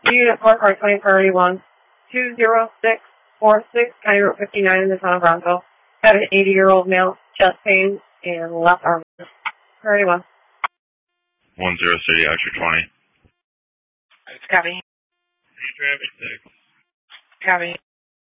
Unit 4, Car 20, priority 1, 20646, County Route 59 in the town of Bronco. Had an 80-year-old male, chest pain, and left arm. Priority 1. 1030, Archer 20. Copy. Traffic 6. Copy.